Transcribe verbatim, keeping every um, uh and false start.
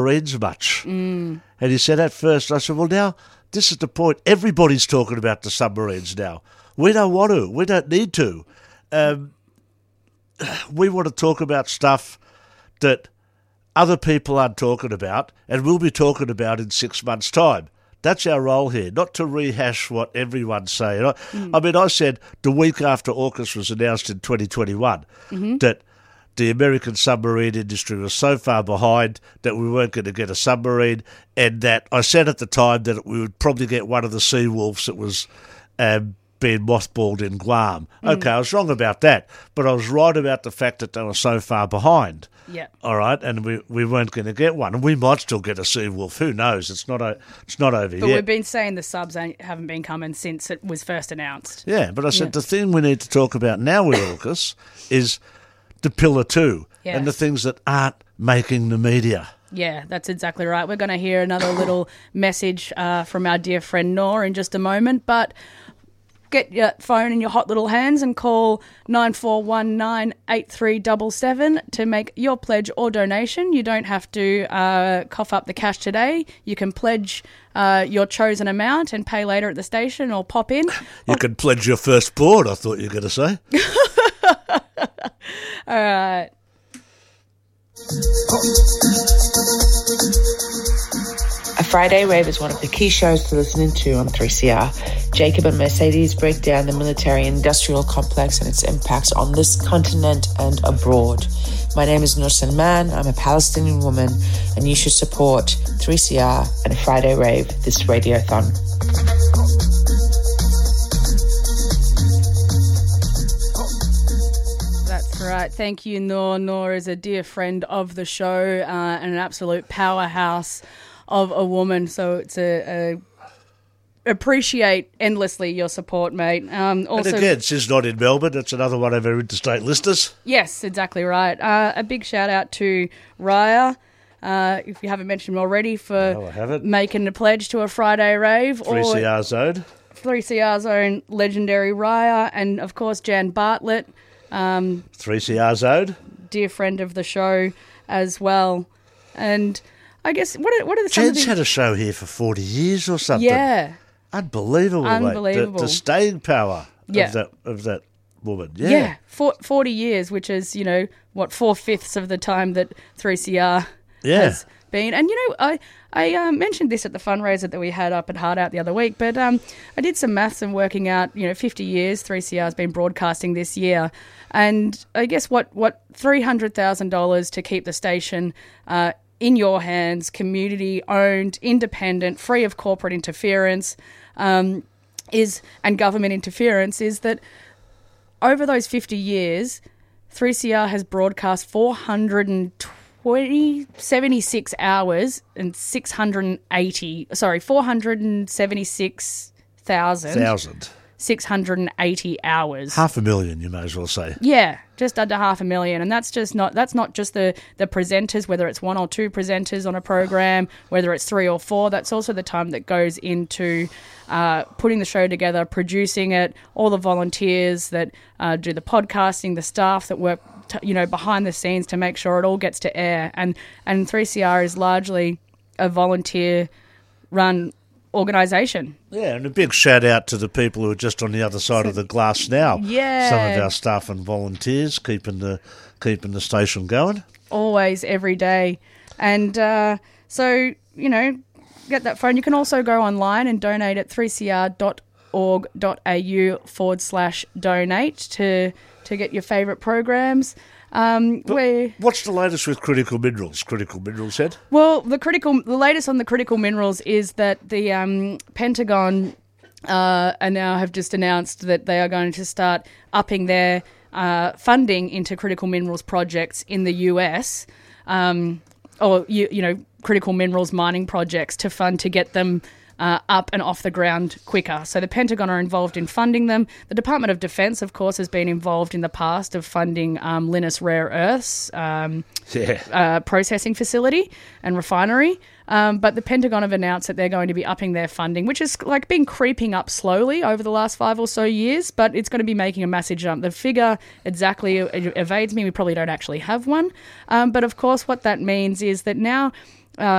submarines much. Mm. And he said at first, I said, well, now, this is the point. Everybody's talking about the submarines now. We don't want to. We don't need to. Um, we want to talk about stuff that other people aren't talking about and we'll be talking about in six months' time. That's our role here, not to rehash what everyone's saying. I, mm. I mean, I said the week after AUKUS was announced in twenty twenty-one mm-hmm. that the American submarine industry was so far behind that we weren't going to get a submarine, and that I said at the time that we would probably get one of the Seawolves that was um, being mothballed in Guam. Mm. Okay, I was wrong about that, but I was right about the fact that they were so far behind. Yeah. All right, and we, we weren't going to get one, and we might still get a Seawolf. Who knows? It's not a, it's not over but yet. But we've been saying the subs haven't been coming since it was first announced. Yeah, but I said yeah. the thing we need to talk about now with AUKUS is the Pillar Two yeah. and the things that aren't making the media. Yeah, that's exactly right. We're going to hear another little message uh, from our dear friend Noor in just a moment, but get your phone in your hot little hands and call nine four one nine eight three seven seven to make your pledge or donation. You don't have to uh, cough up the cash today. You can pledge uh, your chosen amount and pay later at the station or pop in. You can pledge your firstborn, I thought you were going to say. All right. A Friday Rave is one of the key shows to listen to on three C R. Jacob and Mercedes break down the military-industrial complex and its impacts on this continent and abroad. My name is Noor Salman. I'm a Palestinian woman, and you should support three C R and a Friday Rave this radiothon. Right, thank you, Noor. Noor is a dear friend of the show uh, and an absolute powerhouse of a woman. So it's a, a appreciate endlessly your support, mate. Um, also, and again, she's not in Melbourne. It's another one of our interstate listeners. Yes, exactly right. Uh, a big shout out to Raya, uh, if you haven't mentioned him already, for no, I haven't. making the pledge to a Friday rave. three C R Zone. three C R's own legendary Raya, and of course Jan Bartlett. Um, three C R Zone. Dear friend of the show as well. And I guess, what are, what are the... Jan's the... had a show here for forty years or something. Yeah. Unbelievable, Unbelievable. mate. The, the staying power yeah. of that of that woman. Yeah. Yeah, For, forty years, which is, you know, what, four-fifths of the time that three C R yeah. has been. And, you know, I... I uh, mentioned this at the fundraiser that we had up at Hard Out the other week, but um, I did some maths and working out, you know, fifty years three C R has been broadcasting this year. And I guess what, what three hundred thousand dollars to keep the station uh, in your hands, community-owned, independent, free of corporate interference um, is and government interference is that over those fifty years, three C R has broadcast four hundred twenty Twenty seventy-six hours and six hundred eighty. Sorry, four hundred seventy-six thousand Thousand. Six hundred eighty hours. Half a million, you may as well say. Yeah, just under half a million, and that's just not that's not just the the presenters, whether it's one or two presenters on a program, whether it's three or four. That's also the time that goes into uh, putting the show together, producing it, all the volunteers that uh, do the podcasting, the staff that work, t- you know, behind the scenes to make sure it all gets to air. And and three C R is largely a volunteer-run organisation. Yeah, and a big shout out to the people who are just on the other side so, of the glass now. Yeah. Some of our staff and volunteers keeping the keeping the station going. Always, every day. And uh, so, you know, get that phone. You can also go online and donate at three c r dot org dot a u forward slash donate to, to get your favourite programs. Um, what's the latest with critical minerals? Critical minerals said. Well, the critical, the latest on the critical minerals is that the um, Pentagon uh, are now have just announced that they are going to start upping their uh, funding into critical minerals projects in the U S, um, or you, you know, critical minerals mining projects to fund to get them Uh, up and off the ground quicker. So the Pentagon are involved in funding them. The Department of Defense, of course, has been involved in the past of funding um, Lynas Rare Earths um, yeah. uh, processing facility and refinery. Um, but the Pentagon have announced that they're going to be upping their funding, which is like been creeping up slowly over the last five or so years, but it's going to be making a massive jump. The figure exactly evades me. We probably don't actually have one. Um, but of course, what that means is that now